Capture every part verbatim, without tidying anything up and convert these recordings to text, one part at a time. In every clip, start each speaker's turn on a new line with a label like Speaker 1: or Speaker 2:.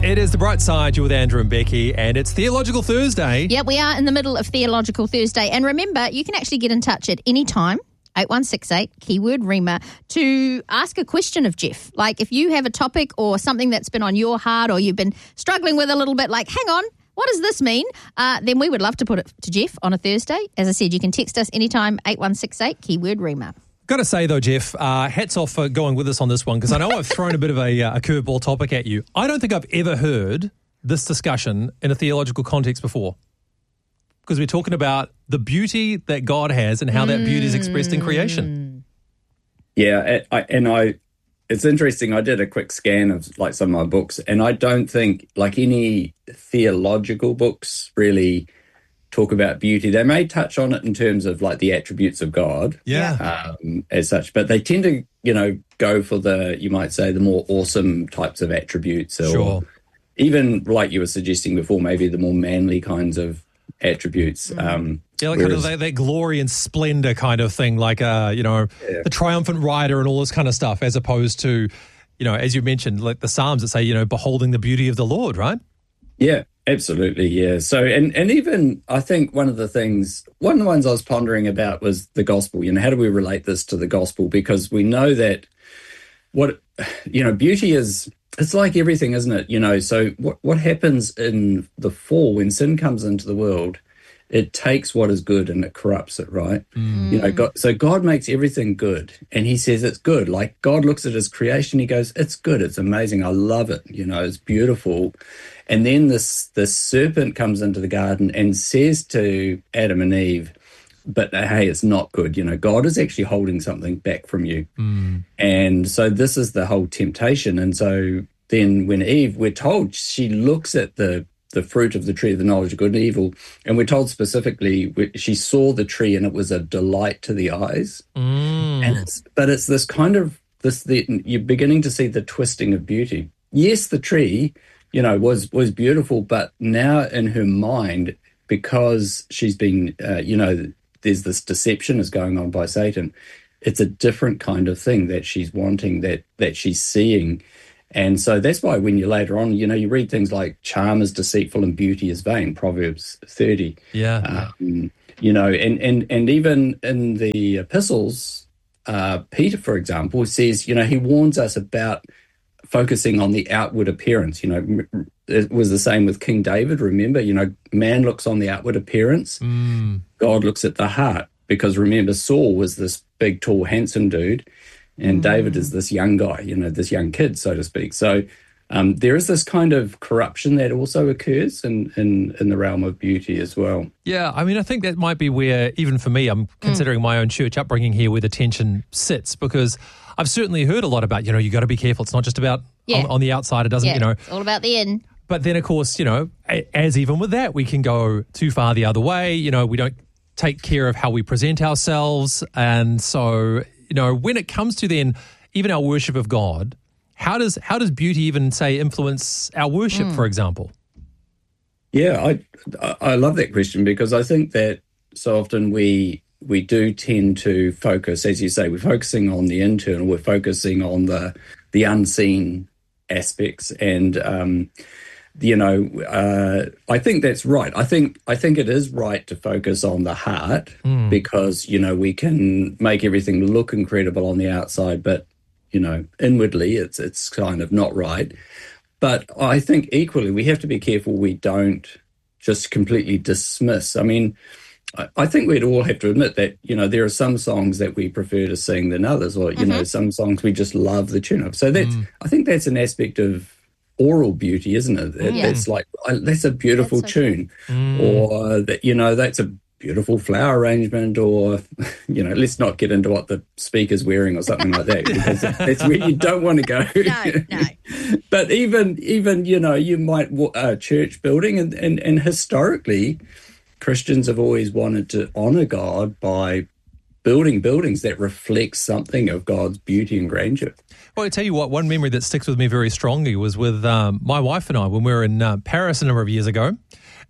Speaker 1: It is The Bright Side. You're with Andrew and Becky, and it's Theological Thursday.
Speaker 2: Yeah, we are in the middle of Theological Thursday. And remember, you can actually get in touch at any time, eight one six eight, keyword Rima, to ask a question of Jeff. Like if you have a topic or something that's been on your heart or you've been struggling with a little bit, like, hang on, what does this mean? Uh, then we would love to put it to Jeff on a Thursday. As I said, you can text us anytime, eight one six eight, keyword Rima.
Speaker 1: Got to say, though, Jeff, uh, hats off for going with us on this one, because I know I've thrown a bit of a, a curveball topic at you. I don't think I've ever heard this discussion in a theological context before, because we're talking about the beauty that God has and how mm. that beauty is expressed in creation.
Speaker 3: Yeah, I, and I, it's interesting. I did a quick scan of like some of my books, and I don't think like any theological books really talk about beauty. They may touch on it in terms of like the attributes of God,
Speaker 1: yeah,
Speaker 3: um, as such, but they tend to, you know, go for the, you might say, the more awesome types of attributes, or
Speaker 1: sure.
Speaker 3: even like you were suggesting before, maybe the more manly kinds of attributes.
Speaker 1: Mm.
Speaker 3: Um,
Speaker 1: yeah, like
Speaker 3: whereas,
Speaker 1: kind of that, that glory and splendor kind of thing, like uh, you know,
Speaker 3: yeah.
Speaker 1: the triumphant rider and all this kind of stuff, as opposed to, you know, as you mentioned, like the Psalms that say, you know, beholding the beauty of the Lord, right?
Speaker 3: Yeah. Absolutely, yeah. So, and, and even I think one of the things, one of the ones I was pondering about was the gospel. You know, how do we relate this to the gospel? Because we know that what, you know, beauty is, it's like everything, isn't it? You know, so what, what happens in the fall when sin comes into the world, it takes what is good and it corrupts it, right?
Speaker 1: Mm.
Speaker 3: You know, God, so God makes everything good and he says it's good. Like God looks at his creation, he goes, it's good, it's amazing, I love it, you know, it's beautiful. And then this, this serpent comes into the garden and says to Adam and Eve, but hey, it's not good. You know, God is actually holding something back from you.
Speaker 1: Mm.
Speaker 3: And so this is the whole temptation. And so then when Eve, we're told she looks at the the fruit of the tree of the knowledge of good and evil, and we're told specifically she saw the tree and it was a delight to the eyes.
Speaker 1: Mm.
Speaker 3: And it's, but it's this kind of, this the, you're beginning to see the twisting of beauty. Yes, the tree, you know, was was beautiful, but now in her mind, because she's been, uh, you know, there's this deception is going on by Satan, it's a different kind of thing that she's wanting, that that she's seeing. And so that's why when you later on, you know, you read things like charm is deceitful and beauty is vain, Proverbs thirty.
Speaker 1: Yeah.
Speaker 3: Um, you know, and, and, and even in the epistles, uh, Peter, for example, says, you know, he warns us about focusing on the outward appearance. You know, it was the same with King David. Remember, you know, man looks on the outward appearance.
Speaker 1: Mm.
Speaker 3: God looks at the heart, because remember, Saul was this big, tall, handsome dude. And mm. David is this young guy, you know, this young kid, so to speak. So um, there is this kind of corruption that also occurs in, in, in the realm of beauty as well.
Speaker 1: Yeah, I mean, I think that might be where, even for me, I'm considering mm. my own church upbringing here, where the tension sits, because I've certainly heard a lot about, you know, you got to be careful. It's not just about
Speaker 2: yeah.
Speaker 1: on, on the outside. It doesn't,
Speaker 2: yeah,
Speaker 1: you know.
Speaker 2: It's all about the in.
Speaker 1: But then, of course, you know, as even with that, we can go too far the other way. You know, we don't take care of how we present ourselves. And so, you know, when it comes to then even our worship of God, how does how does beauty even, say, influence our worship, mm. for example?
Speaker 3: Yeah, I I love that question, because I think that so often we we do tend to focus, as you say, we're focusing on the internal, we're focusing on the the unseen aspects, and um, you know, uh, I think that's right. I think I think it is right to focus on the heart, mm. because, you know, we can make everything look incredible on the outside, but, you know, inwardly it's it's kind of not right. But I think equally we have to be careful we don't just completely dismiss. I mean, I, I think we'd all have to admit that, you know, there are some songs that we prefer to sing than others, or, you mm-hmm. know, some songs we just love the tune of. So that's, mm. I think that's an aspect of oral beauty, isn't it? it
Speaker 2: yeah.
Speaker 3: It's like, that's a beautiful that's so tune, mm. or that, you know, that's a beautiful flower arrangement, or, you know, let's not get into what the speaker's wearing or something like that, because that's where you don't want to go.
Speaker 2: No, no.
Speaker 3: But even, even, you know, you might, a uh, church building, and, and, and historically, Christians have always wanted to honor God by building buildings that reflect something of God's beauty and grandeur.
Speaker 1: Well, I tell you what, one memory that sticks with me very strongly was with um, my wife and I when we were in uh, Paris a number of years ago.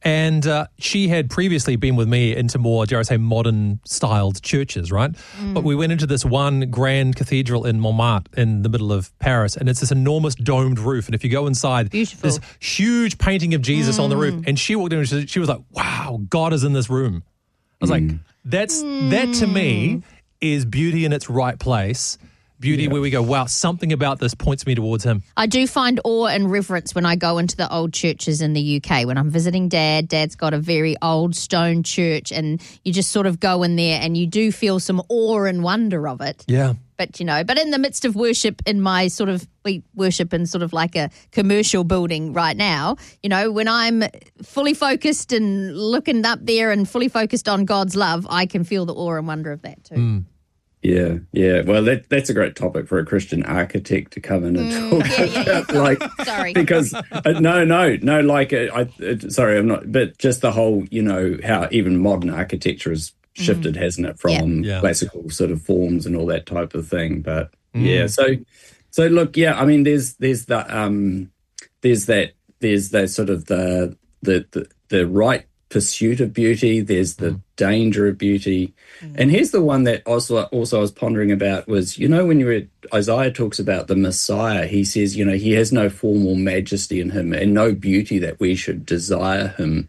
Speaker 1: And uh, she had previously been with me into more, dare I say, modern-styled churches, right? Mm. But we went into this one grand cathedral in Montmartre in the middle of Paris, and it's this enormous domed roof. And if you go inside,
Speaker 2: Beautiful.
Speaker 1: This huge painting of Jesus mm. on the roof. And she walked in and she, she was like, wow, God is in this room. I was mm. like, that's mm. that to me is beauty in its right place. Beauty yeah. where we go, wow, something about this points me towards him.
Speaker 2: I do find awe and reverence when I go into the old churches in the U K. When I'm visiting Dad, Dad's got a very old stone church, and you just sort of go in there and you do feel some awe and wonder of it.
Speaker 1: Yeah.
Speaker 2: But, you know, but in the midst of worship in my sort of, we worship in sort of like a commercial building right now, you know, when I'm fully focused and looking up there and fully focused on God's love, I can feel the awe and wonder of that too.
Speaker 1: Mm.
Speaker 3: Yeah, yeah. Well, that that's a great topic for a Christian architect to come in and talk
Speaker 2: mm, yeah,
Speaker 3: about.
Speaker 2: yeah.
Speaker 3: Like,
Speaker 2: sorry,
Speaker 3: because uh, no, no, no. Like, uh, I uh, sorry, I'm not. But just the whole, you know, how even modern architecture has shifted, mm. hasn't it, from
Speaker 2: yeah.
Speaker 3: Yeah. classical sort of forms and all that type of thing. But
Speaker 1: mm.
Speaker 3: yeah, so so look, yeah. I mean, there's there's the um, there's that there's that sort of the the the, the right pursuit of beauty. There's the mm. danger of beauty. Mm. And here's the one that also, also I was pondering about was, you know, when you read Isaiah talks about the Messiah, he says, you know, he has no form or majesty in him and no beauty that we should desire him.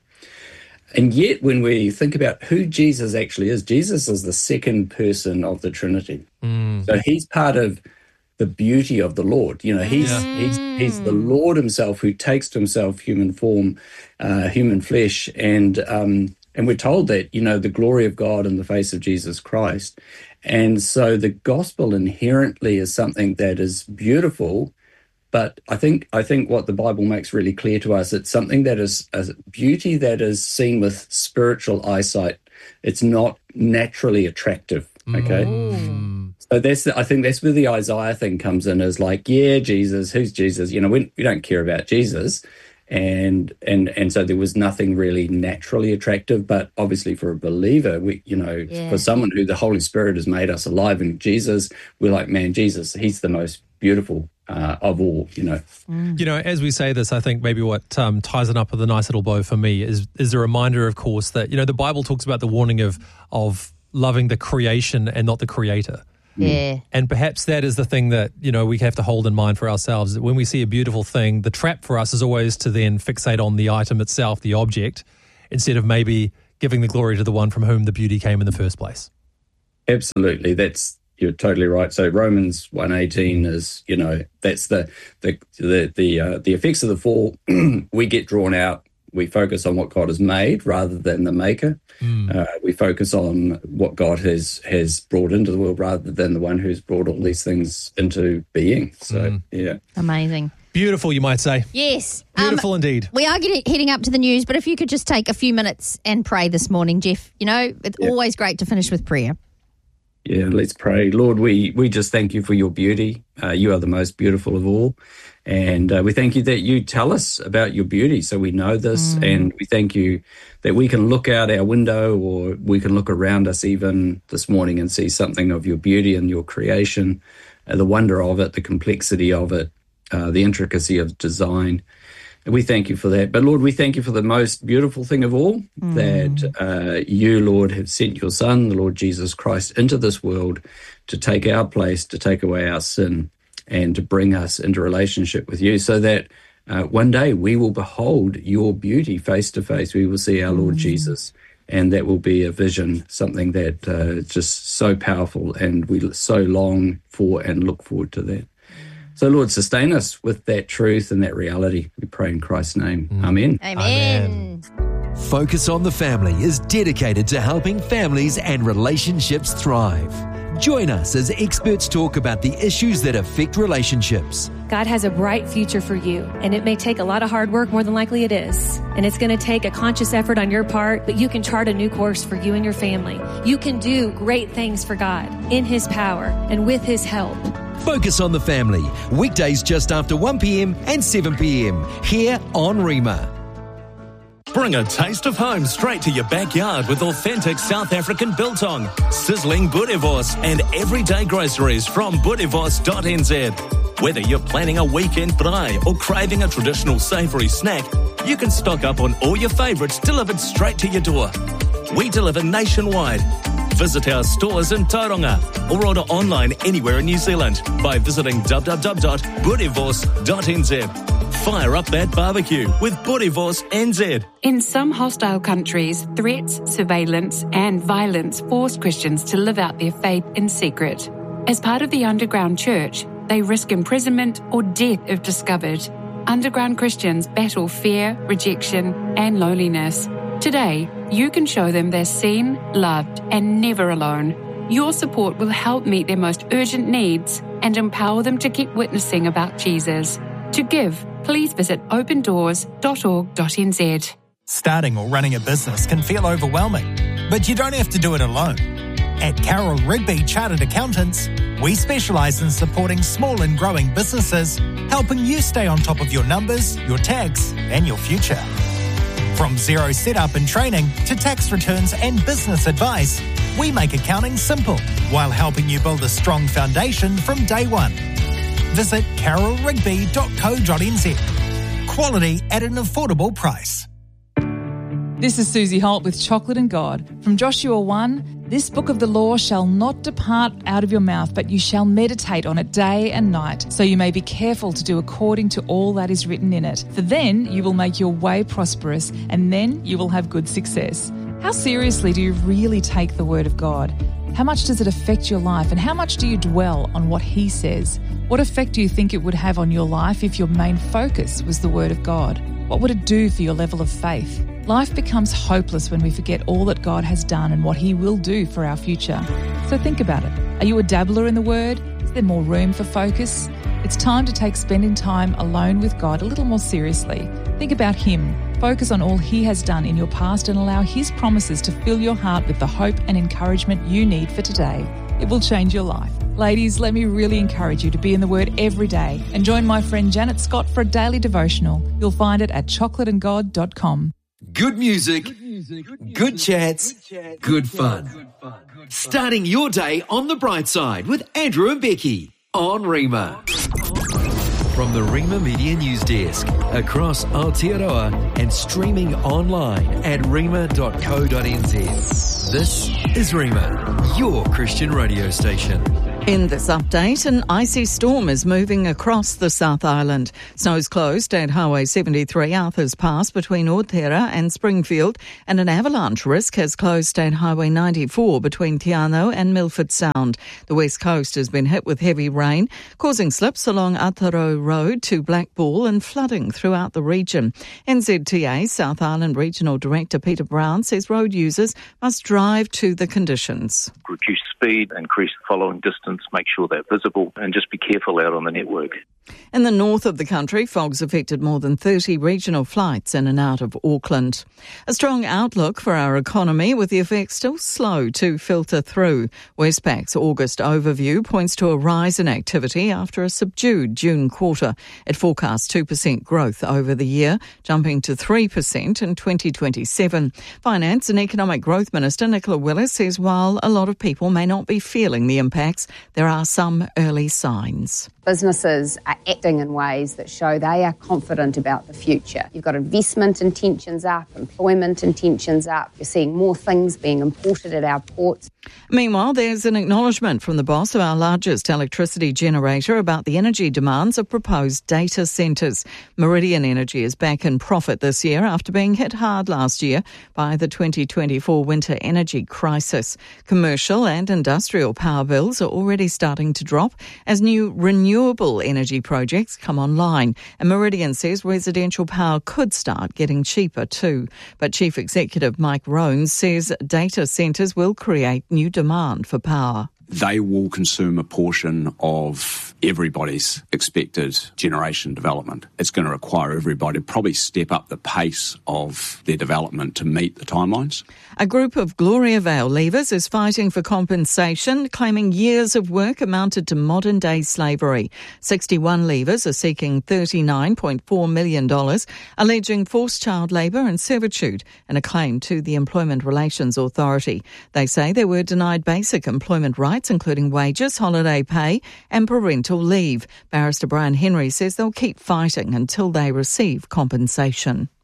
Speaker 3: And yet when we think about who Jesus actually is, Jesus is the second person of the Trinity.
Speaker 1: Mm.
Speaker 3: So he's part of the beauty of the Lord. You know, he's
Speaker 1: yeah.
Speaker 3: he's he's the Lord himself who takes to himself human form, uh, human flesh, and um, and we're told that, you know, the glory of God in the face of Jesus Christ. And so the gospel inherently is something that is beautiful, but I think I think what the Bible makes really clear to us, it's something that is a beauty that is seen with spiritual eyesight. It's not naturally attractive. Okay.
Speaker 1: Mm.
Speaker 3: So that's the, I think that's where the Isaiah thing comes in, is like, yeah, Jesus, who's Jesus? You know, we, we don't care about Jesus. And and and so there was nothing really naturally attractive. But obviously for a believer, we, you know,
Speaker 2: yeah.
Speaker 3: for someone who the Holy Spirit has made us alive in Jesus, we're like, man, Jesus, he's the most beautiful uh, of all, you know.
Speaker 2: Mm.
Speaker 1: You know, as we say this, I think maybe what um, ties it up with a nice little bow for me is is a reminder, of course, that, you know, the Bible talks about the warning of of loving the creation and not the creator.
Speaker 2: Yeah.
Speaker 1: And perhaps that is the thing that, you know, we have to hold in mind for ourselves. That when we see a beautiful thing, the trap for us is always to then fixate on the item itself, the object, instead of maybe giving the glory to the one from whom the beauty came in the first place.
Speaker 3: Absolutely. That's, you're totally right. So Romans one eighteen is, you know, that's the the the the, uh, the effects of the fall. We get drawn out. We focus on what God has made rather than the maker.
Speaker 1: Mm.
Speaker 3: Uh, we focus on what God has has brought into the world rather than the one who's brought all these things into being. So,
Speaker 1: mm.
Speaker 3: yeah.
Speaker 2: Amazing.
Speaker 1: Beautiful, you might say.
Speaker 2: Yes.
Speaker 1: Beautiful
Speaker 2: um,
Speaker 1: indeed.
Speaker 2: We are getting, heading up to the news, but if you could just take a few minutes and pray this morning, Jeff. You know, it's yeah. always great to finish with prayer.
Speaker 3: Yeah, let's pray. Lord, we, we just thank you for your beauty. Uh, you are the most beautiful of all. And uh, we thank you that you tell us about your beauty, so we know this. Mm. And we thank you that we can look out our window, or we can look around us even this morning and see something of your beauty and your creation, uh, the wonder of it, the complexity of it, uh, the intricacy of design. And we thank you for that. But Lord, we thank you for the most beautiful thing of all, mm. that uh, you, Lord, have sent your Son, the Lord Jesus Christ, into this world to take our place, to take away our sin, and to bring us into relationship with you, so that uh, one day we will behold your beauty face to face. We will see our Lord mm. Jesus, and that will be a vision, something that uh, is just so powerful, and we so long for and look forward to that. So, Lord, sustain us with that truth and that reality. We pray in Christ's name. Mm. Amen.
Speaker 2: Amen.
Speaker 1: Amen.
Speaker 4: Focus on the Family is dedicated to helping families and relationships thrive. Join us as experts talk about the issues that affect relationships.
Speaker 5: God has a bright future for you, and it may take a lot of hard work, more than likely it is. And it's going to take a conscious effort on your part, but you can chart a new course for you and your family. You can do great things for God in His power and with His help.
Speaker 4: Focus on the Family, weekdays just after one p.m. and seven p.m. here on Rima.
Speaker 6: Bring a taste of home straight to your backyard with authentic South African biltong, sizzling boerewors, and everyday groceries from boerewors dot n z. Whether you're planning a weekend braai or craving a traditional savoury snack, you can stock up on all your favourites delivered straight to your door. We deliver nationwide. Visit our stores in Tauranga or order online anywhere in New Zealand by visiting w w w dot boerewors dot n z. Fire up that barbecue with Boerewors N Z.
Speaker 7: In some hostile countries, threats, surveillance and violence force Christians to live out their faith in secret. As part of the underground church, they risk imprisonment or death if discovered. Underground Christians battle fear, rejection and loneliness. Today, you can show them they're seen, loved and never alone. Your support will help meet their most urgent needs and empower them to keep witnessing about Jesus. To give, please visit open doors dot org dot n z.
Speaker 8: Starting or running a business can feel overwhelming, but you don't have to do it alone. At Carroll Rigby Chartered Accountants, we specialise in supporting small and growing businesses, helping you stay on top of your numbers, your tax and your future. From zero setup and training to tax returns and business advice, we make accounting simple while helping you build a strong foundation from day one. Visit carroll rigby dot co dot n z. Quality at an affordable price.
Speaker 9: This is Susie Holt with Chocolate and God. From Joshua one, this book of the law shall not depart out of your mouth, but you shall meditate on it day and night, so you may be careful to do according to all that is written in it. For then you will make your way prosperous, and then you will have good success. How seriously do you really take the word of God? How much does it affect your life, and how much do you dwell on what he says? What effect do you think it would have on your life if your main focus was the word of God? What would it do for your level of faith? Life becomes hopeless when we forget all that God has done and what he will do for our future. So think about it. Are you a dabbler in the word? Is there more room for focus? It's time to take spending time alone with God a little more seriously. Think about him. Focus on all he has done in your past and allow his promises to fill your heart with the hope and encouragement you need for today. It will change your life. Ladies, let me really encourage you to be in the Word every day and join my friend Janet Scott for a daily devotional. You'll find it at chocolate and god dot com.
Speaker 4: Good music, good chats, good fun. Starting your day on the bright side with Andrew and Becky on Rima. From the Rima Media News Desk, across Aotearoa and streaming online at rima dot co dot n z. This is Rima, your Christian radio station.
Speaker 10: In this update, an icy storm is moving across the South Island. Snow's closed at Highway seventy-three Arthur's Pass between Aotearoa and Springfield, and an avalanche risk has closed at Highway ninety-four between Te Anau and Milford Sound. The west coast has been hit with heavy rain, causing slips along Ataro Road to Blackball and flooding throughout the region. N Z T A South Island Regional Director Peter Brown says road users must drive to the conditions.
Speaker 11: Reduce speed, increase the following distance, make sure they're visible, and just be careful out on the network.
Speaker 10: In the north of the country, fog's affected more than thirty regional flights in and out of Auckland. A strong outlook for our economy, with the effects still slow to filter through. Westpac's August overview points to a rise in activity after a subdued June quarter. It forecasts two percent growth over the year, jumping to three percent in twenty twenty-seven. Finance and Economic Growth Minister Nicola Willis says while a lot of people may not be feeling the impacts, there are some early signs.
Speaker 12: Businesses are acting in ways that show they are confident about the future. You've got investment intentions up, employment intentions up. You're seeing more things being imported at our ports.
Speaker 10: Meanwhile, there's an acknowledgement from the boss of our largest electricity generator about the energy demands of proposed data centres. Meridian Energy is back in profit this year after being hit hard last year by the twenty twenty-four winter energy crisis. Commercial and industrial power bills are already starting to drop as new renewable energy projects come online. And Meridian says residential power could start getting cheaper too. But Chief Executive Mike Rones says data centres will create new demand for power.
Speaker 13: They will consume a portion of everybody's expected generation development. It's going to require everybody to probably step up the pace of their development to meet the timelines.
Speaker 10: A group of Gloria Vale leavers is fighting for compensation, claiming years of work amounted to modern-day slavery. sixty-one leavers are seeking thirty-nine point four million dollars, alleging forced child labour and servitude in a claim to the Employment Relations Authority. They say they were denied basic employment rights, including wages, holiday pay and parental leave. Barrister Brian Henry says they'll keep fighting until they receive compensation.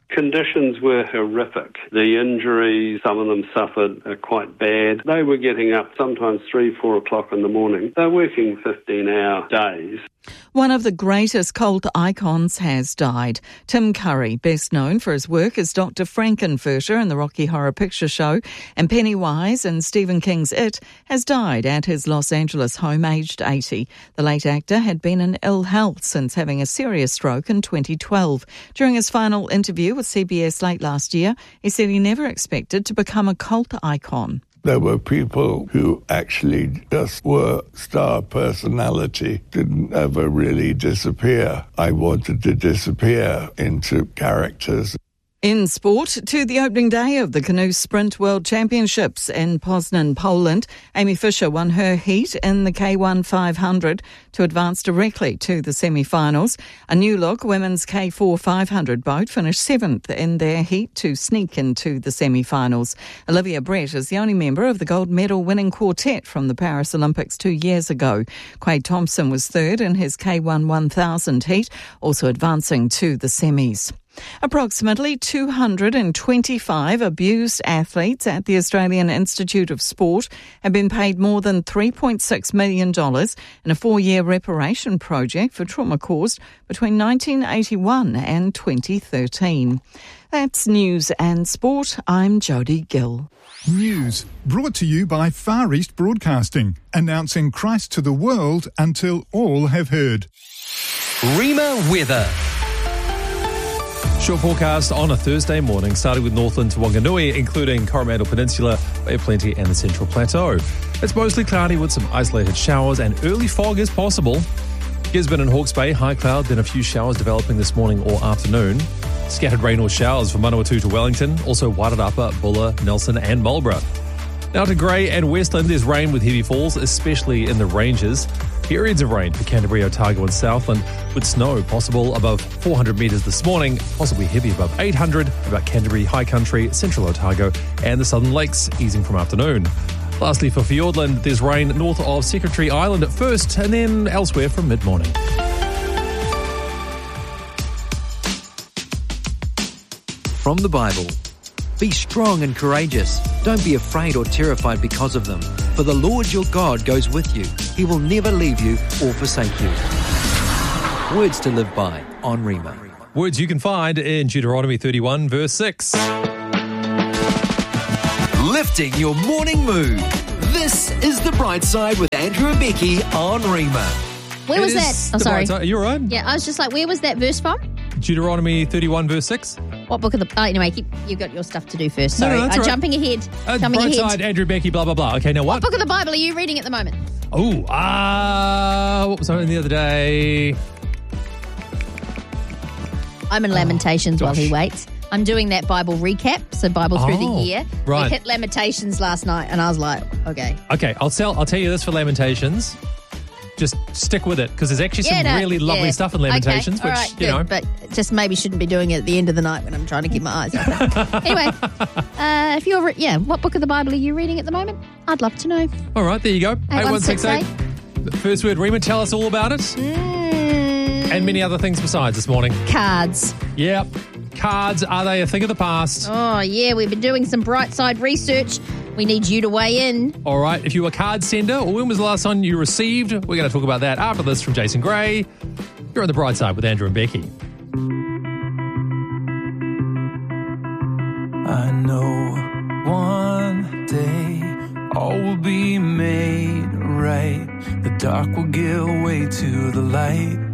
Speaker 14: Conditions were horrific. The injuries, some of them suffered, are quite bad. They were getting up sometimes three, four o'clock in the morning. They're working fifteen-hour days.
Speaker 10: One of the greatest cult icons has died. Tim Curry, best known for his work as Doctor Frankenfurter in the Rocky Horror Picture Show and Pennywise in Stephen King's It, has died at his Los Angeles home aged eighty. The late actor had been in ill health since having a serious stroke in twenty twelve. During his final interview with C B S late last year, he said he never expected to become a cult icon.
Speaker 15: There were people who actually just were star personality, didn't ever really disappear. I wanted to disappear into characters.
Speaker 10: In sport, to the opening day of the Canoe Sprint World Championships in Poznan, Poland, Amy Fisher won her heat in the K one five hundred to advance directly to the semi-finals. A new look women's K four five hundred boat finished seventh in their heat to sneak into the semi-finals. Olivia Brett is the only member of the gold medal winning quartet from the Paris Olympics two years ago. Quade Thompson was third in his K one one thousand heat, also advancing to the semis. Approximately two hundred twenty-five abused athletes at the Australian Institute of Sport have been paid more than three point six million dollars in a four-year reparation project for trauma caused between nineteen eighty-one and twenty thirteen. That's News and Sport. I'm Jodie Gill.
Speaker 16: News brought to you by Far East Broadcasting, announcing Christ to the world until all have heard.
Speaker 4: Rima weather.
Speaker 1: Short forecast on a Thursday morning, starting with Northland to Wanganui, including Coromandel Peninsula, Bay of Plenty and the Central Plateau. It's mostly cloudy with some isolated showers and early fog is possible. Gisborne and Hawke's Bay, high cloud, then a few showers developing this morning or afternoon. Scattered rain or showers from Manawatu to Wellington, also Wairarapa, Buller, Nelson and Marlborough. Now to Grey and Westland, there's rain with heavy falls, especially in the ranges. Periods of rain for Canterbury, Otago and Southland, with snow possible above four hundred metres this morning, possibly heavy above eight hundred, about Canterbury, High Country, Central Otago and the Southern Lakes, easing from afternoon. Lastly, for Fiordland, there's rain north of Secretary Island at first and then elsewhere from mid-morning.
Speaker 4: From the Bible. Be strong and courageous. Don't be afraid or terrified because of them. For the Lord your God goes with you. He will never leave you or forsake you. Words to live by on Rima.
Speaker 1: Words you can find in Deuteronomy thirty-one, verse six.
Speaker 4: Lifting your morning mood. This is The Bright Side with Andrew and Becky on Rima.
Speaker 2: Where was
Speaker 1: It
Speaker 2: that?
Speaker 1: is
Speaker 2: Oh,
Speaker 1: the
Speaker 2: sorry.
Speaker 1: bright side. Are you all right?
Speaker 2: Yeah, I was just like, where was that verse from?
Speaker 1: Deuteronomy thirty-one, verse six.
Speaker 2: What book of the... Oh, anyway, keep, you've got your stuff to do first.
Speaker 1: No, no,
Speaker 2: Sorry.
Speaker 1: that's
Speaker 2: I'm
Speaker 1: all right.
Speaker 2: jumping ahead.
Speaker 1: Uh,
Speaker 2: Coming
Speaker 1: bright
Speaker 2: ahead.
Speaker 1: side, Andrew, Becky, blah, blah, blah. Okay, now what?
Speaker 2: What book of the Bible are you reading at the moment?
Speaker 1: Oh, ah, uh, what was I in the other day?
Speaker 2: I'm in Lamentations while he
Speaker 1: gosh.
Speaker 2: waits. I'm doing that Bible recap, so Bible through
Speaker 1: Oh,
Speaker 2: the year.
Speaker 1: right.
Speaker 2: We hit Lamentations last night, and I was like, okay.
Speaker 1: Okay, I'll tell I'll tell you this for Lamentations. Just stick with it because there's actually some
Speaker 2: Yeah, no,
Speaker 1: really lovely
Speaker 2: yeah.
Speaker 1: stuff in Lamentations,
Speaker 2: okay, all
Speaker 1: which
Speaker 2: right,
Speaker 1: you
Speaker 2: good,
Speaker 1: know.
Speaker 2: but just maybe shouldn't be doing it at the end of the night when I'm trying to keep my eyes open. Anyway, uh, if you're re- yeah, what book of the Bible are you reading at the moment? I'd love to know.
Speaker 1: All right, there you go.
Speaker 2: eight one six eight.
Speaker 1: First word, Rima, tell us all about it.
Speaker 2: Mm,
Speaker 1: And many other things besides this morning.
Speaker 2: cards.
Speaker 1: Yep. Cards, are they a thing of the past?
Speaker 2: Oh yeah, we've been doing some bright side research. We need you to weigh in.
Speaker 1: All right, if you were a card sender, or when was the last one you received? We're going to talk about that after this from Jason Gray. You're on the bright side with Andrew and Becky.
Speaker 17: I know one day all will be made right. The dark will give way to the light.